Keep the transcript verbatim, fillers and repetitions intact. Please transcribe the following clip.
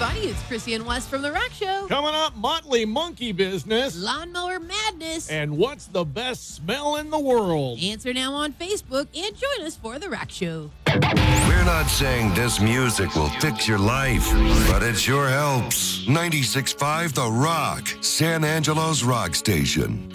everybody. It's Chrissy and Wes from The Rock Show. Coming up, Motley Monkey Business. Lawnmower Madness. And what's the best smell in the world? Answer now on Facebook and join us for The Rock Show. We're not saying this music will fix your life, but it sure helps. ninety-six point five The Rock, San Angelo's rock station.